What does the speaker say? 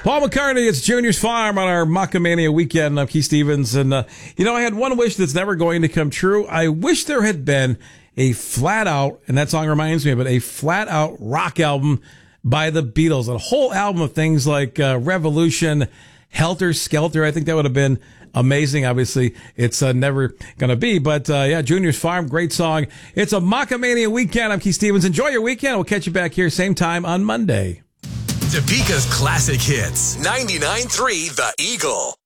Paul McCartney, it's Junior's Farm on our Macamania weekend. I'm Keith Stevens. And, I had one wish that's never going to come true. I wish there had been a flat out, and that song reminds me of it, a flat out rock album by the Beatles. A whole album of things like Revolution, Helter Skelter. I think that would have been amazing. Obviously, it's never going to be. But, Junior's Farm, great song. It's a Macamania weekend. I'm Keith Stevens. Enjoy your weekend. We'll catch you back here same time on Monday. Topeka's classic hits. 99.3 The Eagle.